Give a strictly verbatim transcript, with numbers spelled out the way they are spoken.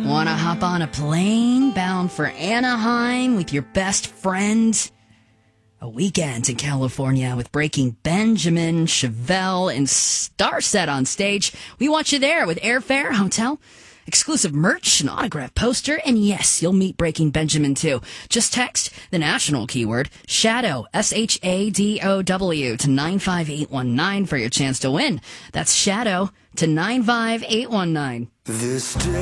Want to hop on a plane bound for Anaheim with your best friend? A weekend in California with Breaking Benjamin, Chevelle, and Starset on stage. We want you there with airfare, hotel, exclusive merch, an autograph poster, and yes, you'll meet Breaking Benjamin too. Just text the national keyword SHADOW, S H A D O W, to nine five eight one nine for your chance to win. That's SHADOW to nine five eight one nine. This day